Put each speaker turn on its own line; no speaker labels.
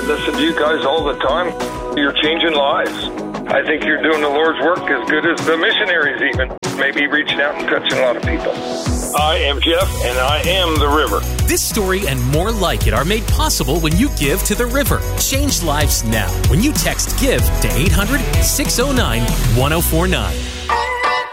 listen to you guys all the time. You're changing lives. I think you're doing the Lord's work as good as the missionaries even. Maybe reaching out and touching a lot of people. I am Jeff, and I am the river.
This story and more like it are made possible when you give to the river. Change lives now when you text GIVE to 800-609-1049.